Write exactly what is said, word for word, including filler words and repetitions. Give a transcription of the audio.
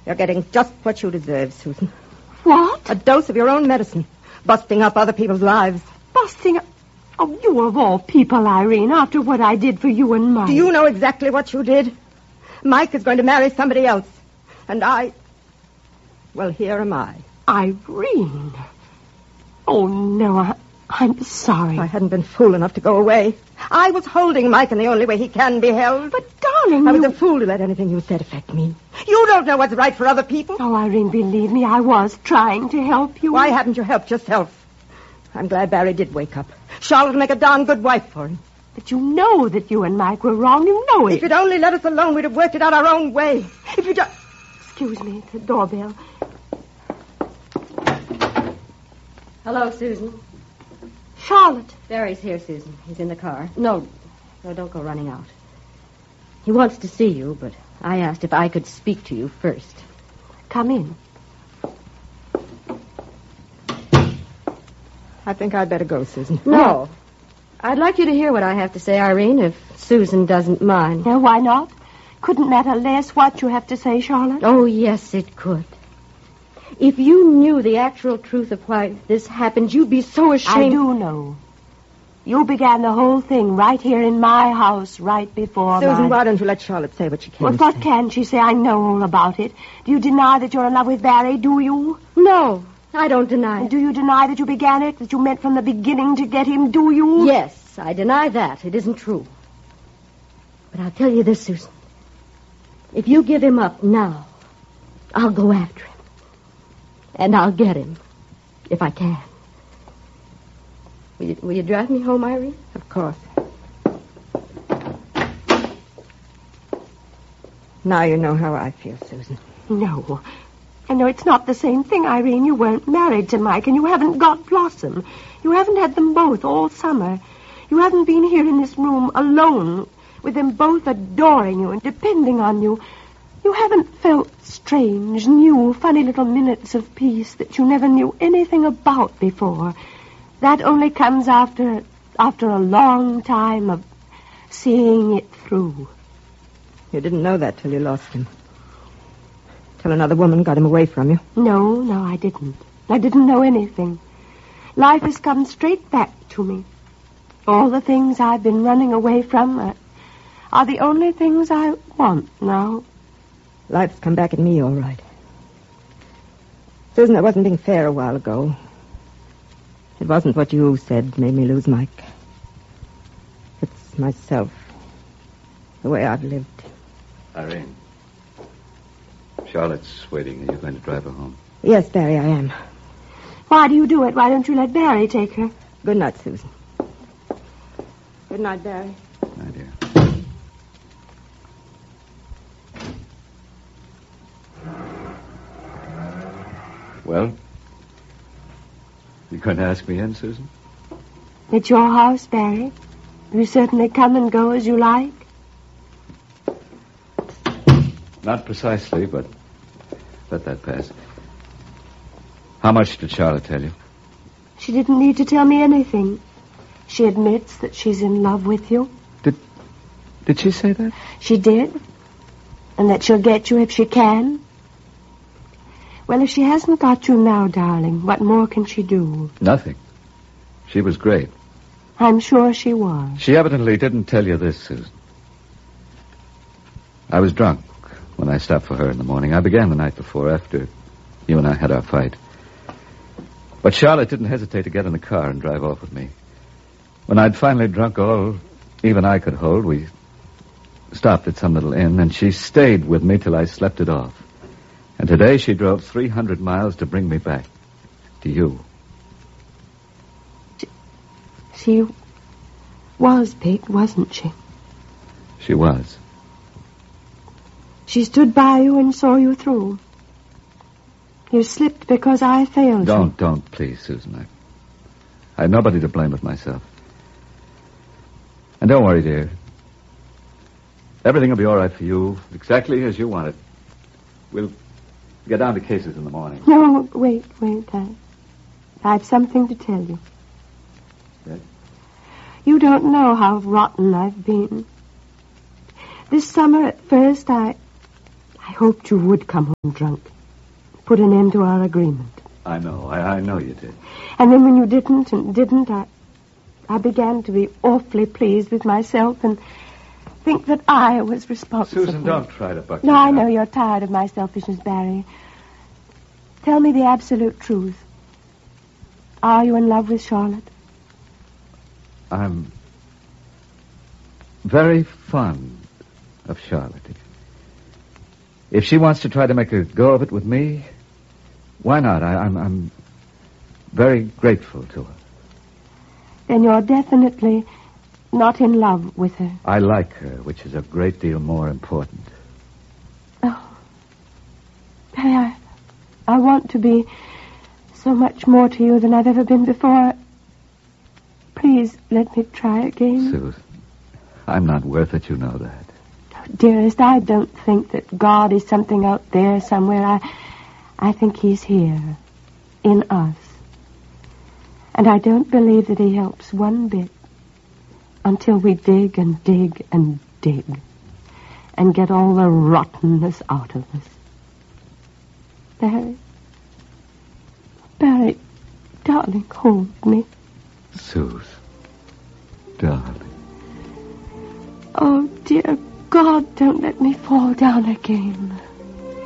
You're getting just what you deserve, Susan. What? A dose of your own medicine. Busting up other people's lives. Busting up? Oh, you of all people, Irene, after what I did for you and Mike. Do you know exactly what you did? Mike is going to marry somebody else. And I... Well, here am I. Irene. Oh, no, I, I'm sorry. I hadn't been fool enough to go away. I was holding Mike in the only way he can be held. But, darling, I was you... a fool to let anything you said affect me. You don't know what's right for other people. Oh, Irene, believe me, I was trying to help you. Why haven't you helped yourself? I'm glad Barry did wake up. Charlotte will make a darn good wife for him. But you know that you and Mike were wrong. You know it. If you'd only let us alone, we'd have worked it out our own way. If you just... Excuse me, it's the doorbell. Hello, Susan. Charlotte. Barry's here, Susan. He's in the car. No, no, don't go running out. He wants to see you, but I asked if I could speak to you first. Come in. I think I'd better go, Susan. No. I'd like you to hear what I have to say, Irene, if Susan doesn't mind. Yeah, why not? Couldn't matter less what you have to say, Charlotte. Oh, yes, it could. If you knew the actual truth of why this happened, you'd be so ashamed. I do know. You began the whole thing right here in my house, right before Susan, my... why don't you let Charlotte say what she can Well, say? what can she say? I know all about it. Do you deny that you're in love with Barry, do you? No, I don't deny it. Do you deny that you began it, that you meant from the beginning to get him, do you? Yes, I deny that. It isn't true. But I'll tell you this, Susan. If you give him up now, I'll go after him. And I'll get him, if I can. Will you, will you drive me home, Irene? Of course. Now you know how I feel, Susan. No. I know it's not the same thing, Irene. You weren't married to Mike, and you haven't got Blossom. You haven't had them both all summer. You haven't been here in this room alone, with them both adoring you and depending on you. You haven't felt strange, new, funny little minutes of peace that you never knew anything about before. That only comes after after a long time of seeing it through. You didn't know that till you lost him. Till another woman got him away from you. No, no, I didn't. I didn't know anything. Life has come straight back to me. All the things I've been running away from are, are the only things I want now. Life's come back at me, all right. Susan, I wasn't being fair a while ago. It wasn't what you said made me lose Mike. It's myself. The way I've lived. Irene. Charlotte's waiting. Are you going to drive her home? Yes, Barry, I am. Why do you do it? Why don't you let Barry take her? Good night, Susan. Good night, Barry. My dear. Well? You going to ask me in, Susan? It's your house, Barry. You certainly come and go as you like. Not precisely, but let that pass. How much did Charlotte tell you? She didn't need to tell me anything. She admits that she's in love with you. Did did she say that? She did. And that she'll get you if she can. Well, if she hasn't got you now, darling, what more can she do? Nothing. She was great. I'm sure she was. She evidently didn't tell you this, Susan. I was drunk when I stopped for her in the morning. I began the night before, after you and I had our fight. But Charlotte didn't hesitate to get in the car and drive off with me. When I'd finally drunk all even I could hold, we stopped at some little inn, and she stayed with me till I slept it off. And today she drove three hundred miles to bring me back to you. She, she was big, wasn't she? She was. She stood by you and saw you through. You slipped because I failed Don't, you. don't, please, Susan. I, I had nobody to blame but myself. And don't worry, dear. Everything will be all right for you, exactly as you want it. We'll get down to cases in the morning. No, wait, wait. I, I've something to tell you. Yes? You don't know how rotten I've been. This summer at first, I... I hoped you would come home drunk. Put an end to our agreement. I know. I, I know you did. And then when you didn't and didn't, I, I began to be awfully pleased with myself and think that I was responsible. Susan, don't try to buck No, me I up. know you're tired of my selfishness, Barry. Tell me the absolute truth. Are you in love with Charlotte? I'm very fond of Charlotte. If she wants to try to make a go of it with me, why not? I, I'm, I'm very grateful to her. Then you're definitely not in love with her. I like her, which is a great deal more important. Oh. Barry, I, I want to be so much more to you than I've ever been before. Please let me try again. Susan, I'm not worth it, you know that. Dearest, I don't think that God is something out there somewhere. I, I think he's here, in us. And I don't believe that he helps one bit until we dig and dig and dig and get all the rottenness out of us. Barry, Barry, darling, hold me. Susan, darling. Oh, dear God, don't let me fall down again.